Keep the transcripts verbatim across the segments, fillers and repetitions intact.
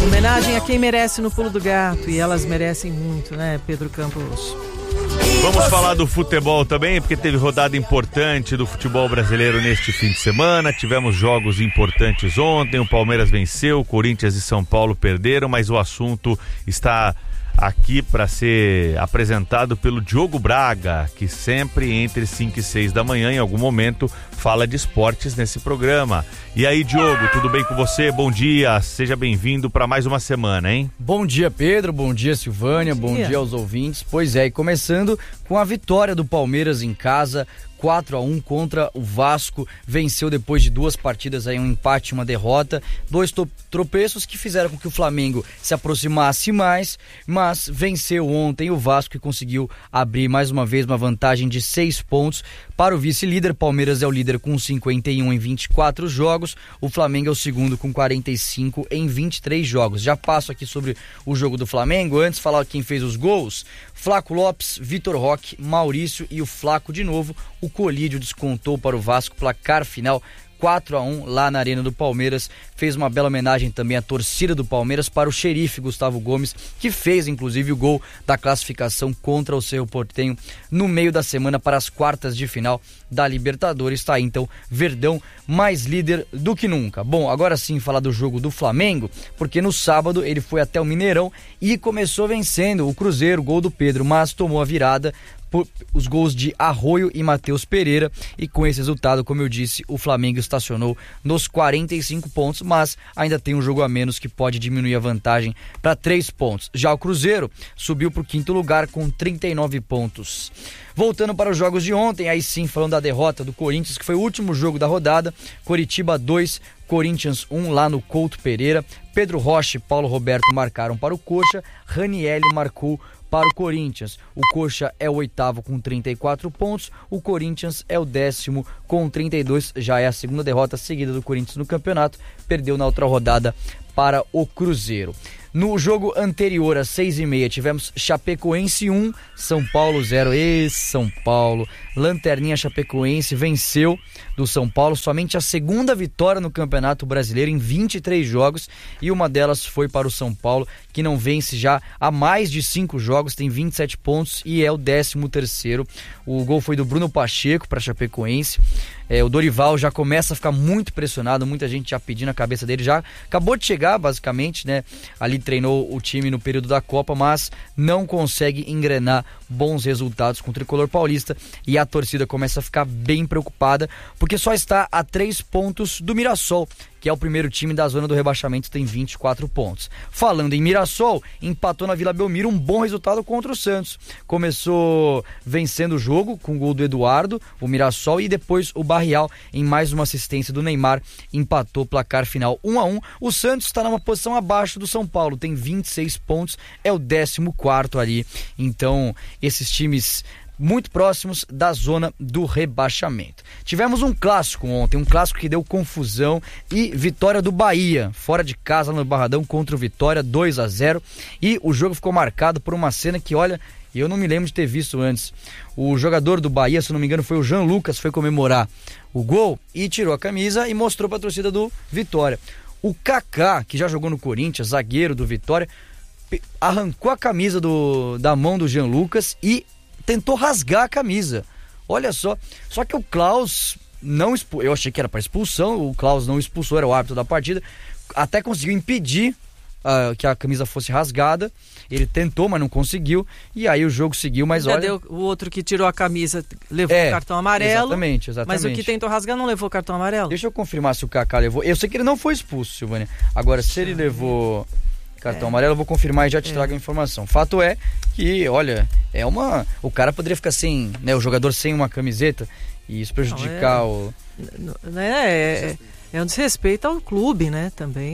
Homenagem a quem merece no Pulo do Gato, e elas merecem muito, né, Pedro Campos? Vamos falar do futebol também, porque teve rodada importante do futebol brasileiro neste fim de semana. Tivemos jogos importantes ontem, o Palmeiras venceu, o Corinthians e São Paulo perderam, mas o assunto está aqui para ser apresentado pelo Diogo Braga, que sempre entre cinco e seis da manhã, em algum momento, fala de esportes nesse programa. E aí, Diogo, tudo bem com você? Bom dia, seja bem-vindo para mais uma semana, hein? Bom dia, Pedro, bom dia, Silvânia, bom dia. bom dia aos ouvintes. Pois é, e começando com a vitória do Palmeiras em casa, quatro a um contra o Vasco, venceu depois de duas partidas, aí um empate e uma derrota, dois tropeços que fizeram com que o Flamengo se aproximasse mais, mas venceu ontem o Vasco e conseguiu abrir mais uma vez uma vantagem de seis pontos para o vice-líder. Palmeiras é o líder com cinquenta e um em vinte e quatro jogos, o Flamengo é o segundo com quarenta e cinco em vinte e três jogos. Já passo aqui sobre o jogo do Flamengo, antes falar quem fez os gols: Flaco Lopes, Vitor Roque, Maurício e o Flaco de novo. O Colídio descontou para o Vasco, placar final quatro a um lá na Arena do Palmeiras. Fez uma bela homenagem também à torcida do Palmeiras para o xerife Gustavo Gomes, que fez inclusive o gol da classificação contra o Cerro Porteño no meio da semana para as quartas de final da Libertadores. Está aí então Verdão mais líder do que nunca. Bom, agora sim falar do jogo do Flamengo, porque no sábado ele foi até o Mineirão e começou vencendo o Cruzeiro, gol do Pedro, mas tomou a virada por os gols de Arroio e Matheus Pereira, e com esse resultado, como eu disse, o Flamengo estacionou nos quarenta e cinco pontos, mas ainda tem um jogo a menos que pode diminuir a vantagem para três pontos. Já o Cruzeiro subiu para o quinto lugar com trinta e nove pontos. Voltando para os jogos de ontem, aí sim falando da derrota do Corinthians, que foi o último jogo da rodada. Coritiba dois, Corinthians um lá no Couto Pereira. Pedro Rocha e Paulo Roberto marcaram para o Coxa, Ranielli marcou para o Corinthians. O Coxa é o oitavo com trinta e quatro pontos, o Corinthians é o décimo com trinta e dois, já é a segunda derrota seguida do Corinthians no campeonato, perdeu na outra rodada para o Cruzeiro. No jogo anterior, às seis e meia, tivemos Chapecoense um, São Paulo zero. E São Paulo, Lanterninha Chapecoense venceu do São Paulo, somente a segunda vitória no Campeonato Brasileiro em vinte e três jogos, e uma delas foi para o São Paulo, que não vence já há mais de cinco jogos, tem vinte e sete pontos e é o décimo terceiro. O gol foi do Bruno Pacheco para Chapecoense. É, o Dorival já começa a ficar muito pressionado, muita gente já pedindo a cabeça dele, já acabou de chegar basicamente, né? Ali treinou o time no período da Copa, mas não consegue engrenar bons resultados com o tricolor paulista, e a torcida começa a ficar bem preocupada, porque só está a três pontos do Mirassol, que é o primeiro time da zona do rebaixamento, tem vinte e quatro pontos. Falando em Mirassol, empatou na Vila Belmiro, um bom resultado contra o Santos. Começou vencendo o jogo com o gol do Eduardo, o Mirassol, e depois o Barrial, em mais uma assistência do Neymar, empatou, placar final um a um. O Santos está numa posição abaixo do São Paulo, tem vinte e seis pontos, é o décimo quarto ali. Então, esses times muito próximos da zona do rebaixamento. Tivemos um clássico ontem, um clássico que deu confusão, e vitória do Bahia, fora de casa no Barradão contra o Vitória, dois a zero, e o jogo ficou marcado por uma cena que, olha, eu não me lembro de ter visto antes. O jogador do Bahia, se não me engano foi o Jean Lucas, foi comemorar o gol e tirou a camisa e mostrou para a torcida do Vitória. O Kaká, que já jogou no Corinthians, zagueiro do Vitória, arrancou a camisa do, da mão do Jean Lucas e tentou rasgar a camisa. Olha só. Só que o Klaus não expulsou. Eu achei que era para expulsão. O Klaus não expulsou, era o árbitro da partida. Até conseguiu impedir uh, que a camisa fosse rasgada. Ele tentou, mas não conseguiu. E aí o jogo seguiu, mas Já olha... Deu, o outro que tirou a camisa levou é, o cartão amarelo. Exatamente, exatamente. Mas o que tentou rasgar não levou o cartão amarelo. Deixa eu confirmar se o Kaká levou. Eu sei que ele não foi expulso, Silvânia. Agora, se ele levou cartão é. amarelo, eu vou confirmar e já te é. trago a informação. Fato é que, olha, é uma... O cara poderia ficar sem, né, o jogador sem uma camiseta, e isso prejudicar não, é, o... É, é, é um desrespeito ao clube, né, também.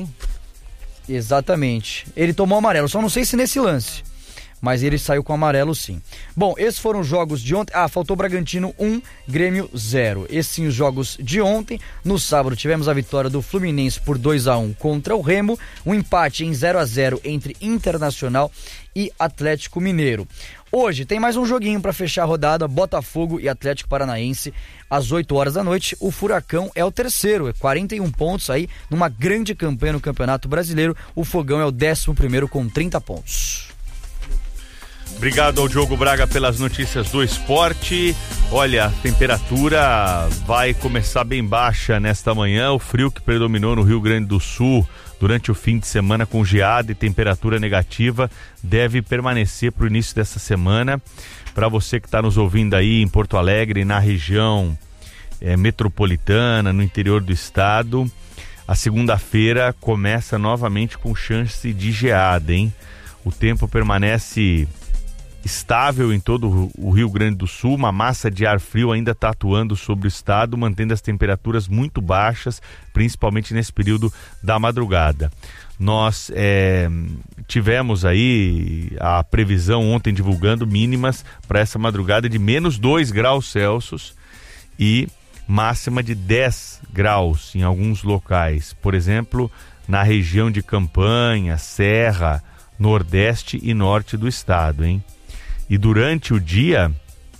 Exatamente. Ele tomou amarelo, só não sei se nesse lance, mas ele saiu com amarelo sim. Bom, esses foram os jogos de ontem. Ah, faltou Bragantino um, Grêmio zero. Esses sim os jogos de ontem. No sábado tivemos a vitória do Fluminense por dois a um contra o Remo, um empate em zero a zero entre Internacional e Atlético Mineiro. Hoje tem mais um joguinho para fechar a rodada, Botafogo e Atlético Paranaense às oito horas da noite. O Furacão é o terceiro, é quarenta e um pontos aí, numa grande campanha no Campeonato Brasileiro. O Fogão é o décimo primeiro com trinta pontos. Obrigado ao Diogo Braga pelas notícias do esporte. Olha, a temperatura vai começar bem baixa nesta manhã. O frio que predominou no Rio Grande do Sul durante o fim de semana com geada e temperatura negativa deve permanecer para o início dessa semana. Para você que está nos ouvindo aí em Porto Alegre, na região é, metropolitana, no interior do estado, a segunda-feira começa novamente com chance de geada, hein? O tempo permanece estável em todo o Rio Grande do Sul, uma massa de ar frio ainda está atuando sobre o estado, mantendo as temperaturas muito baixas, principalmente nesse período da madrugada. Nós é, tivemos aí a previsão ontem divulgando mínimas para essa madrugada de menos dois graus Celsius e máxima de dez graus em alguns locais, por exemplo, na região de Campanha, Serra, Nordeste e Norte do estado, hein? E durante o dia,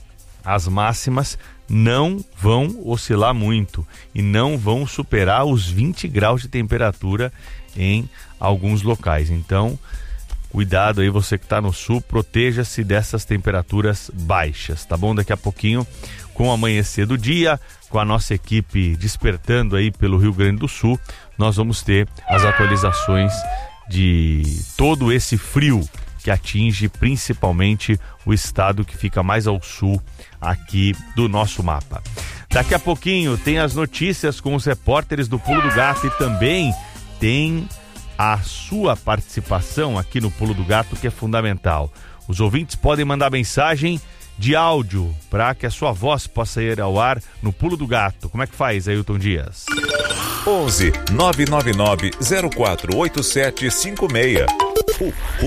as máximas não vão oscilar muito e não vão superar os vinte graus de temperatura em alguns locais. Então, cuidado aí, você que está no sul, proteja-se dessas temperaturas baixas, tá bom? Daqui a pouquinho, com o amanhecer do dia, com a nossa equipe despertando aí pelo Rio Grande do Sul, nós vamos ter as atualizações de todo esse frio que atinge principalmente o estado que fica mais ao sul aqui do nosso mapa. Daqui a pouquinho tem as notícias com os repórteres do Pulo do Gato e também tem a sua participação aqui no Pulo do Gato, que é fundamental. Os ouvintes podem mandar mensagem de áudio para que a sua voz possa ir ao ar no Pulo do Gato. Como é que faz, Ailton Dias? onze nove nove nove zero quatro oito sete cinco seis. O